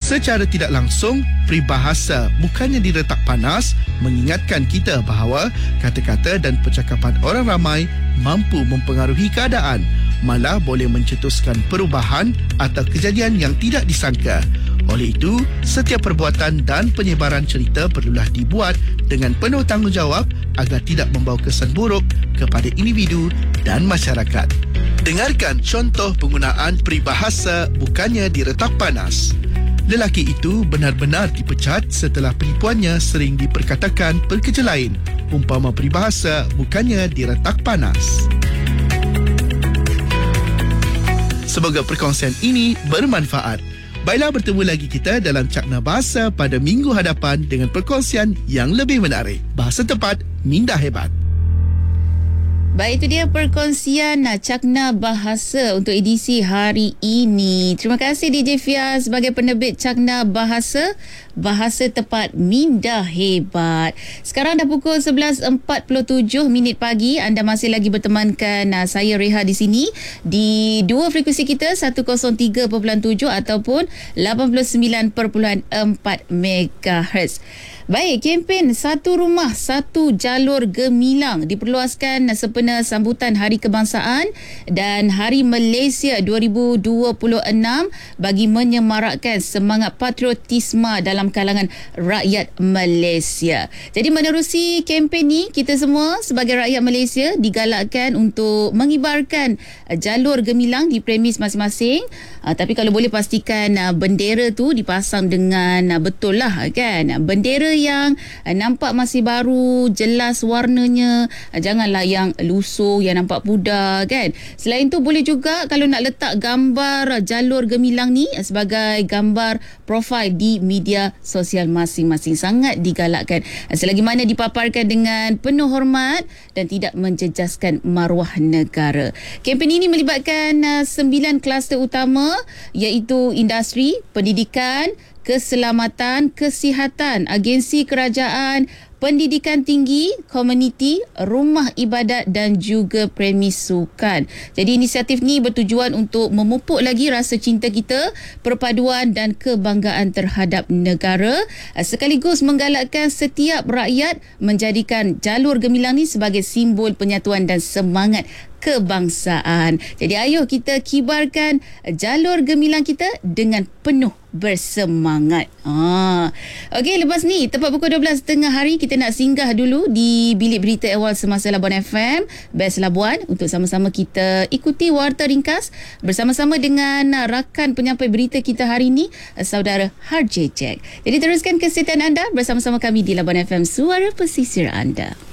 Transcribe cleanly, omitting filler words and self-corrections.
Secara tidak langsung, peribahasa bukannya diretak panas mengingatkan kita bahawa kata-kata dan percakapan orang ramai mampu mempengaruhi keadaan, malah boleh mencetuskan perubahan atau kejadian yang tidak disangka. Oleh itu, setiap perbuatan dan penyebaran cerita perlulah dibuat dengan penuh tanggungjawab agar tidak membawa kesan buruk kepada individu dan masyarakat. Dengarkan contoh penggunaan peribahasa bukannya diretak panas. Lelaki itu benar-benar dipecat setelah penipuannya sering diperkatakan perkerja lain. Umpama peribahasa bukannya diretak panas. Semoga perkongsian ini bermanfaat. Baiklah, bertemu lagi kita dalam Cakna Bahasa pada minggu hadapan dengan perkongsian yang lebih menarik. Bahasa tepat, minda hebat. Baik, itu dia perkongsian Cakna Bahasa untuk edisi hari ini. Terima kasih DJ Fia sebagai penerbit Cakna Bahasa. Bahasa tepat, minda hebat. Sekarang dah pukul 11.47 pagi. Anda masih lagi bertemankan saya Reha di sini di dua frekuensi kita, 103.7 ataupun 89.4 MHz. Baik, kempen Satu Rumah Satu Jalur Gemilang diperluaskan sempena sambutan Hari Kebangsaan dan Hari Malaysia 2026 bagi menyemarakkan semangat patriotisme dalam kalangan rakyat Malaysia. Jadi menerusi kempen ni, kita semua sebagai rakyat Malaysia digalakkan untuk mengibarkan jalur gemilang di premis masing-masing. Tapi kalau boleh pastikan bendera tu dipasang dengan betul lah kan. Bendera yang nampak masih baru, jelas warnanya, janganlah yang lusuh, yang nampak pudar kan. Selain tu boleh juga kalau nak letak gambar jalur gemilang ni sebagai gambar profil di media sosial masing-masing. Sangat digalakkan selagi mana dipaparkan dengan penuh hormat dan tidak menjejaskan maruah negara. Kempen ini melibatkan 9 kluster utama iaitu industri, pendidikan, keselamatan, kesihatan, agensi kerajaan, pendidikan tinggi, komuniti, rumah ibadat dan juga premis sukan. Jadi inisiatif ni bertujuan untuk memupuk lagi rasa cinta kita, perpaduan dan kebanggaan terhadap negara, sekaligus menggalakkan setiap rakyat menjadikan jalur gemilang ni sebagai simbol penyatuan dan semangat kebangsaan. Jadi ayo kita kibarkan jalur gemilang kita dengan penuh bersemangat. Okey, lepas ni tepat pukul 12.30 hari kita nak singgah dulu di bilik berita awal semasa Labuan FM Best Labuan untuk sama-sama kita ikuti warta ringkas bersama-sama dengan rakan penyampai berita kita hari ini, saudara Harjay Jack. Jadi teruskan kesetiaan anda bersama-sama kami di Labuan FM, suara pesisir anda.